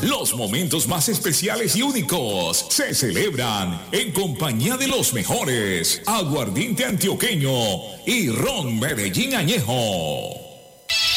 Los momentos más especiales y únicos se celebran en compañía de los mejores. Aguardiente antioqueño y ron Medellín añejo.